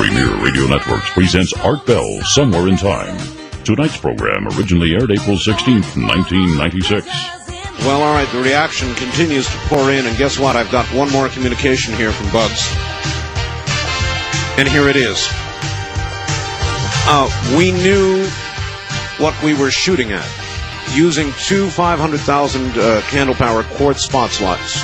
Premier Radio Networks presents Art Bell Somewhere in Time. Tonight's program originally aired April 16th, 1996. Well, all right, the reaction continues to pour in, and guess what? I've got one more communication here from Bugs. And here it is. We knew what we were shooting at. Using two 500,000 candle power quartz spotlights,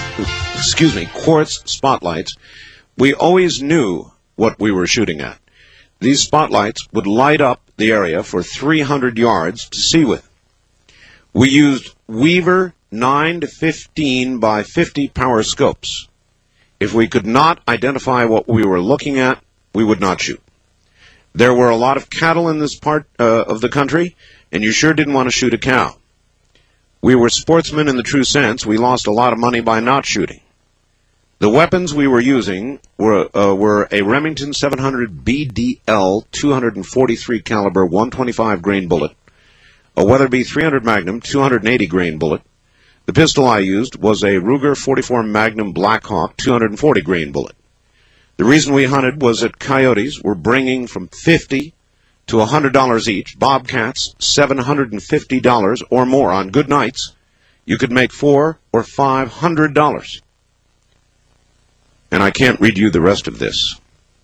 we always knew what we were shooting at. These spotlights would light up the area for 300 yards to see with. We used Weaver 9 to 15 by 50 power scopes. If we could not identify what we were looking at, we would not shoot. There were a lot of cattle in this part of the country, and you sure didn't want to shoot a cow. We were sportsmen in the true sense. We lost a lot of money by not shooting. The weapons we were using were a Remington 700 BDL 243 caliber 125 grain bullet, a Weatherby 300 Magnum 280 grain bullet. The pistol I used was a Ruger 44 Magnum Blackhawk 240 grain bullet. The reason we hunted was that coyotes were bringing from $50 to $100 each, bobcats $750 or more. On good nights, you could make $400 or $500. And I can't read you the rest of this.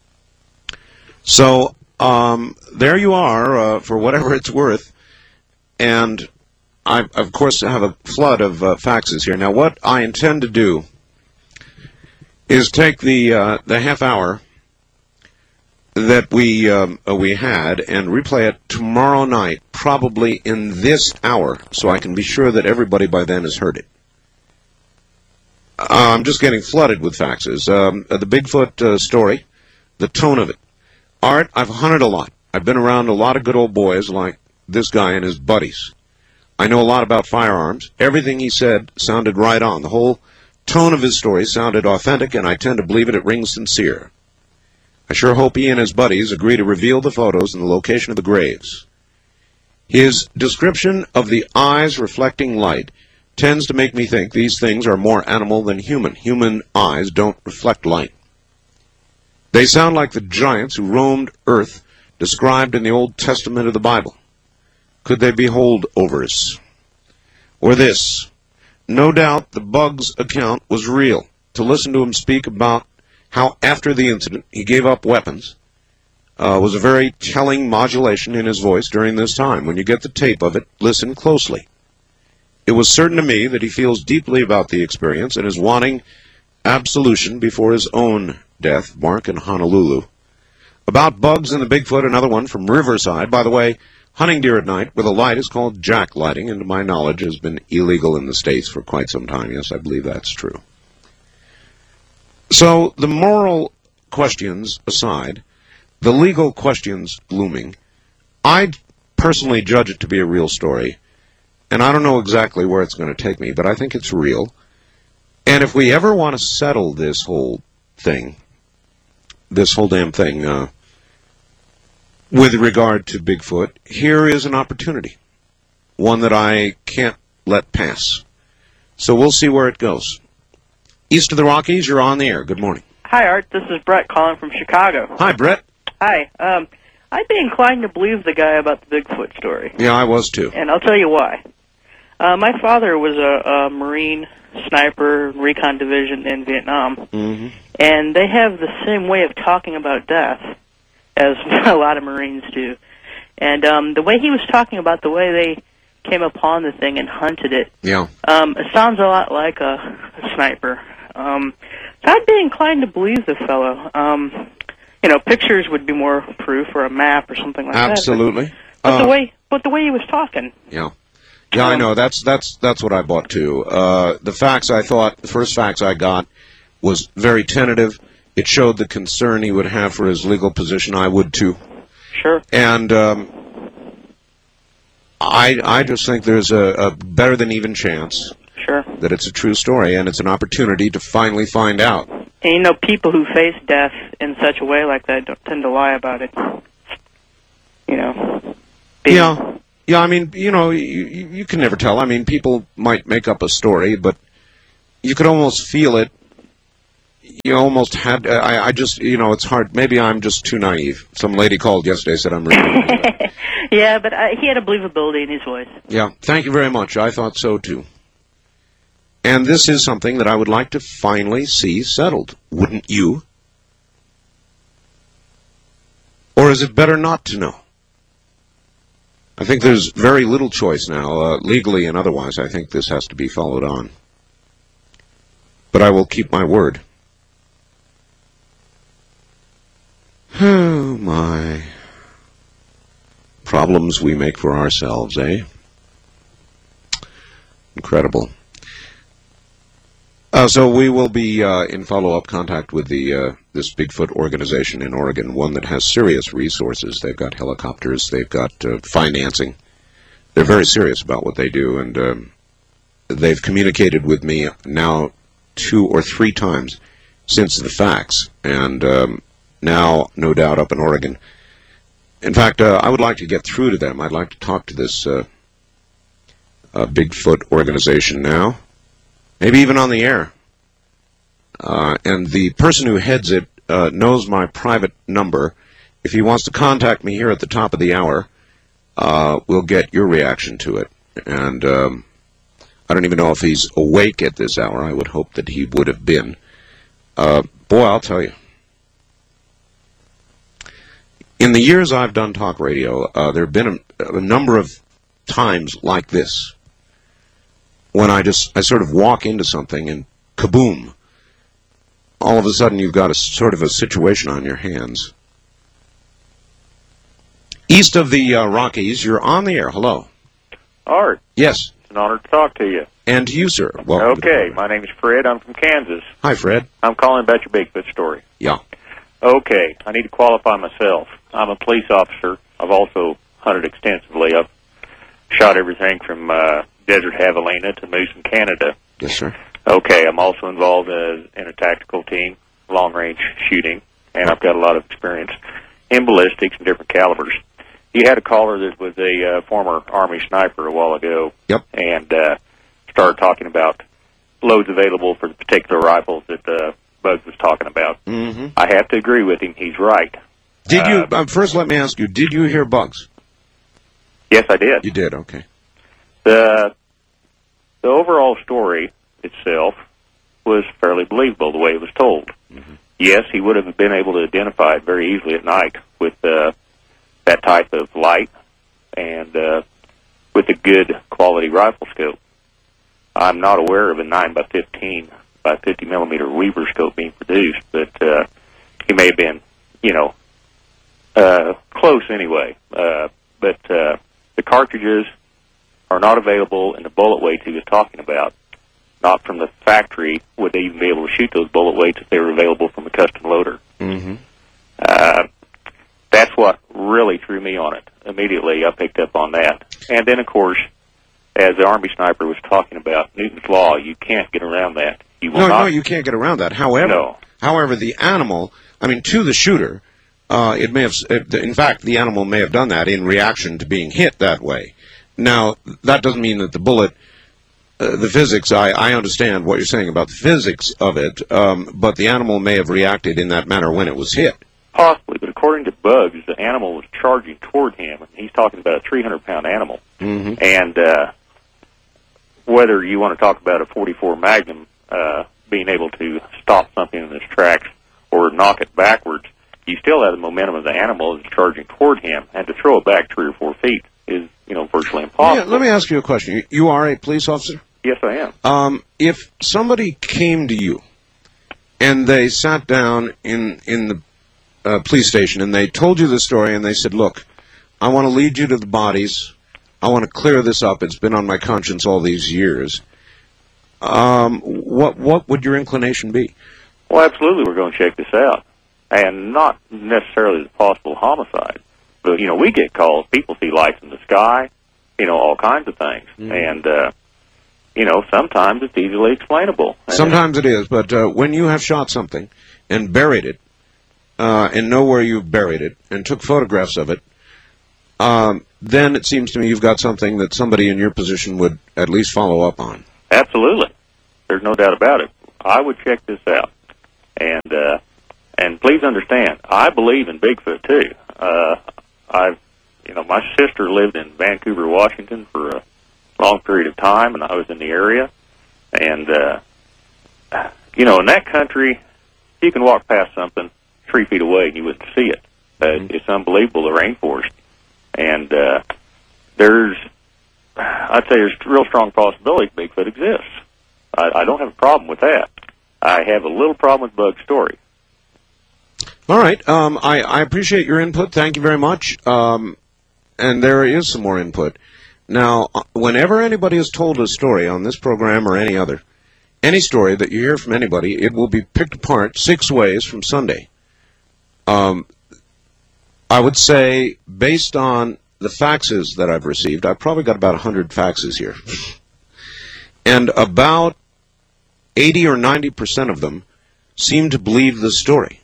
So, there you are, for whatever it's worth. And I, of course, have a flood of faxes here. Now, what I intend to do is take the half hour that we had and replay it tomorrow night, probably in this hour, so I can be sure that everybody by then has heard it. I'm just getting flooded with faxes. The Bigfoot story, the tone of it. Art, I've hunted a lot. I've been around a lot of good old boys like this guy and his buddies. I know a lot about firearms. Everything he said sounded right on. The whole tone of his story sounded authentic, and I tend to believe it. It rings sincere. I sure hope he and his buddies agree to reveal the photos and the location of the graves. His description of the eyes reflecting light tends to make me think these things are more animal than human. Human eyes don't reflect light. They sound like the giants who roamed Earth described in the Old Testament of the Bible. Could they be holdovers? Or this: no doubt the Bugs account was real. To listen to him speak about how after the incident he gave up weapons was a very telling modulation in his voice during this time. When you get the tape of it, listen closely. It was certain to me that he feels deeply about the experience and is wanting absolution before his own death. Mark in Honolulu. About Bugs and the Bigfoot, another one from Riverside. By the way, hunting deer at night with a light is called jack lighting, and to my knowledge has been illegal in the States for quite some time. Yes, I believe that's true. So, the moral questions aside, the legal questions looming, I personally judge it to be a real story. And I don't know exactly where it's going to take me, but I think it's real. And if we ever want to settle this whole thing, this whole damn thing, with regard to Bigfoot, here is an opportunity. One that I can't let pass. So we'll see where it goes. East of the Rockies, you're on the air. Good morning. Hi, Art. This is Brett calling from Chicago. Hi, Brett. Hi. I'd be inclined to believe the guy about the Bigfoot story. Yeah, I was too. And I'll tell you why. My father was a Marine sniper recon division in Vietnam, and they have the same way of talking about death as a lot of Marines do. And the way he was talking about the way they came upon the thing and hunted it, it sounds a lot like a sniper. So I'd be inclined to believe the fellow. Pictures would be more proof, or a map or something like that. Absolutely. But the way he was talking. Yeah. Yeah, I know. That's what I bought too. The first fax I got was very tentative. It showed the concern he would have for his legal position. I would too. Sure. And I just think there's a better than even chance. Sure. That it's a true story, and it's an opportunity to finally find out. And people who face death in such a way like that don't tend to lie about it. Yeah, I mean, you can never tell. I mean, people might make up a story, but you could almost feel it You almost had. I just, it's hard. Maybe I'm just too naive. Some lady called yesterday, said I'm really. Yeah, but he had a believability in his voice. Yeah, thank you very much. I thought so too. And this is something that I would like to finally see settled. Wouldn't you? Or is it better not to know? I think there's very little choice now, legally and otherwise. I think this has to be followed on. But I will keep my word. Oh, my. Problems we make for ourselves, eh? Incredible. So we will be in follow-up contact with this Bigfoot organization in Oregon, one that has serious resources. They've got helicopters, they've got financing. They're very serious about what they do, and they've communicated with me now 2 or 3 times since the facts, and now, no doubt, up in Oregon. In fact, I would like to get through to them. I'd like to talk to this Bigfoot organization now, maybe even on the air. And the person who heads it knows my private number. If he wants to contact me here at the top of the hour, we'll get your reaction to it. And I don't even know if he's awake at this hour. I would hope that he would have been. Boy, I'll tell you. In the years I've done talk radio, there have been a number of times like this when I sort of walk into something and kaboom, all of a sudden you've got a sort of a situation on your hands. East of the Rockies, you're on the air. Hello. Art. Yes. It's an honor to talk to you. And to you, sir. Welcome. Okay, my name is Fred. I'm from Kansas. Hi, Fred. I'm calling about your Bigfoot story. Yeah. Okay, I need to qualify myself. I'm a police officer. I've also hunted extensively. I've shot everything from desert javelina to moose in Canada. Yes, sir. Okay, I'm also involved in a tactical team, long-range shooting, and I've got a lot of experience in ballistics and different calibers. You had a caller that was a former Army sniper a while ago. Yep. And started talking about loads available for the particular rifles that Buggs was talking about. Mm-hmm. I have to agree with him. He's right. Did you, first let me ask you, did you hear Buggs? Yes, I did. You did, okay. The overall story itself was fairly believable the way it was told. Mm-hmm. Yes, he would have been able to identify it very easily at night with that type of light and with a good quality rifle scope. I'm not aware of a 9x15 by 50 millimeter Weaver scope being produced, but he may have been, close anyway. But the cartridges are not available in the bullet weights he was talking about. Not from the factory would they even be able to shoot those bullet weights if they were available from a custom loader. Mm-hmm. That's what really threw me on it. Immediately I picked up on that. And then, of course, as the Army sniper was talking about, Newton's Law, you can't get around that. No, you can't get around that. However, the animal, to the shooter, it may have, in fact, the animal may have done that in reaction to being hit that way. Now, that doesn't mean that the bullet, the physics, I understand what you're saying about the physics of it, but the animal may have reacted in that manner when it was hit. Possibly, but according to Buggs, the animal was charging toward him, and he's talking about a 300-pound animal. Mm-hmm. And whether you want to talk about a .44 Magnum being able to stop something in its tracks or knock it backwards, you still have the momentum of the animal that's charging toward him, and to throw it back 3 or 4 feet is, virtually impossible. Yeah, let me ask you a question. You are a police officer? Yes, I am. If somebody came to you and they sat down in the police station and they told you the story and they said, look, I want to lead you to the bodies. I want to clear this up. It's been on my conscience all these years. What would your inclination be? Well, absolutely, we're going to check this out. And not necessarily the possible homicide. But, we get calls. People see lights in the sky, all kinds of things. Mm. And, sometimes it's easily explainable. Sometimes it is, but when you have shot something and buried it, and know where you buried it, and took photographs of it, then it seems to me you've got something that somebody in your position would at least follow up on. Absolutely. There's no doubt about it. I would check this out. And please understand, I believe in Bigfoot too. My sister lived in Vancouver, Washington for a long period of time, and I was in the area. And, in that country, you can walk past something 3 feet away and you wouldn't see it. It's unbelievable, the rainforest. And I'd say there's a real strong possibility Bigfoot exists. I don't have a problem with that. I have a little problem with Bug's story. All right. I appreciate your input. Thank you very much. And there is some more input. Now, whenever anybody has told a story on this program or any other, any story that you hear from anybody, it will be picked apart 6 ways from Sunday. I would say, based on the faxes that I've received, I've probably got about 100 faxes here. And about 80 or 90% of them seem to believe the story.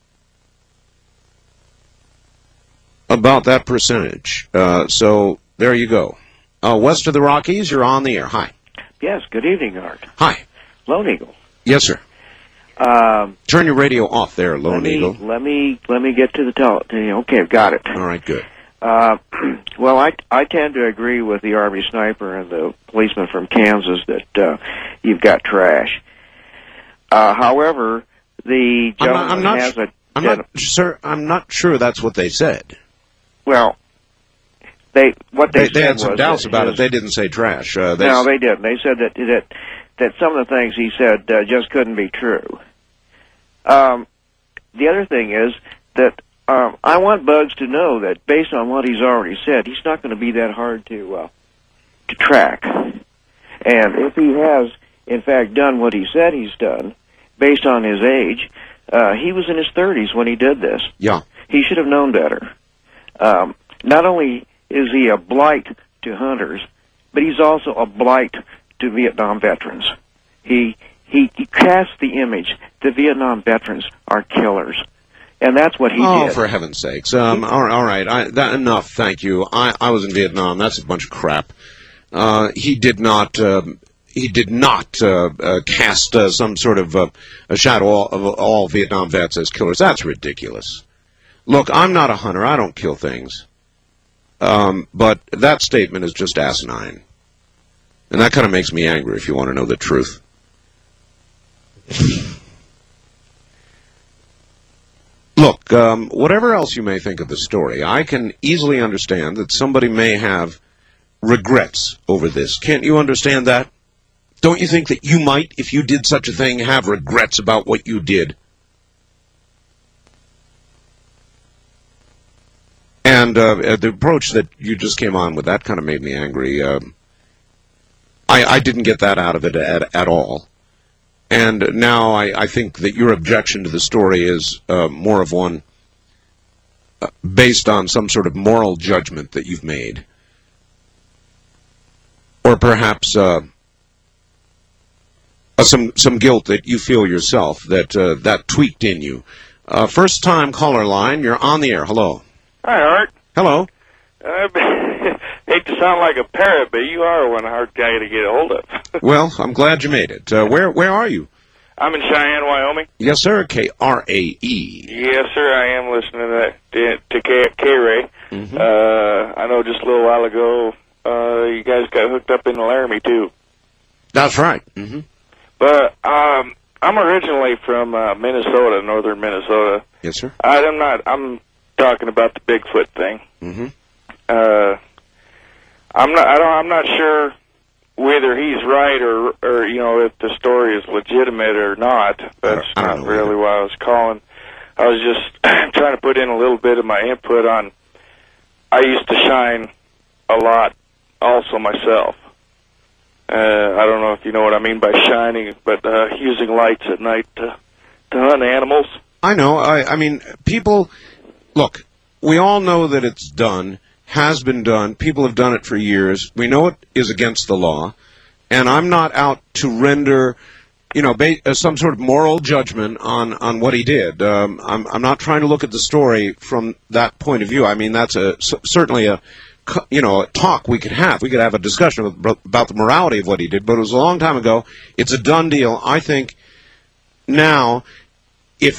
About that percentage. So there you go. West of the Rockies, you're on the air. Hi. Yes, good evening, Art. Hi. Lone Eagle. Yes, sir. Turn your radio off there, Lone Eagle. Let me get to the okay, I've got it. All right, good. Well, I tend to agree with the Army sniper and the policeman from Kansas that you've got trash. However, the gentleman I'm not sure that's what they said. Well, they had some doubts about it. They didn't say trash. No, they didn't. They said that some of the things he said just couldn't be true. The other thing is that I want Bugs to know that based on what he's already said, he's not going to be that hard to track. And if he has, in fact, done what he said he's done, based on his age, he was in his 30s when he did this. Yeah. He should have known better. Not only is he a blight to hunters, but he's also a blight to Vietnam veterans. He casts the image that Vietnam veterans are killers. And that's what he did. Oh, for heaven's sakes. All right. Enough, thank you. I was in Vietnam. That's a bunch of crap. He did not cast some sort of a shadow of all Vietnam vets as killers. That's ridiculous. Look, I'm not a hunter. I don't kill things. But that statement is just asinine. And that kind of makes me angry, if you want to know the truth. Look, whatever else you may think of the story, I can easily understand that somebody may have regrets over this. Can't you understand that? Don't you think that you might, if you did such a thing, have regrets about what you did? And the approach that you just came on with, that kind of made me angry. I didn't get that out of it at all. And now I think that your objection to the story is more of one based on some sort of moral judgment that you've made. Or perhaps some guilt that you feel yourself, that tweaked in you. First-time caller line, you're on the air. Hello. Hi, Art. Hello. I hate to sound like a parrot, but you are one hard guy to get a hold of. Well, I'm glad you made it. Where are you? I'm in Cheyenne, Wyoming. Yes, sir. K-R-A-E. Yes, sir. I am listening to K-Ray. Mm-hmm. I know just a little while ago you guys got hooked up in Laramie, too. That's right. Mm-hmm. But I'm originally from Minnesota, northern Minnesota. Yes, sir. I'm talking about the Bigfoot thing. Mm-hmm. I'm not sure whether he's right or if the story is legitimate or not. That's not really why I was calling. I was just trying to put in a little bit of my input on. I used to shine a lot, also myself. I don't know if you know what I mean by shining, but using lights at night to hunt animals. I know. I mean, people. Look, we all know that it's done. Has been done. People have done it for years. We know it is against the law, and I'm not out to render, some sort of moral judgment on what he did. I'm not trying to look at the story from that point of view. I mean, that's certainly a talk we could have. We could have a discussion about the morality of what he did, but it was a long time ago. It's a done deal. I think now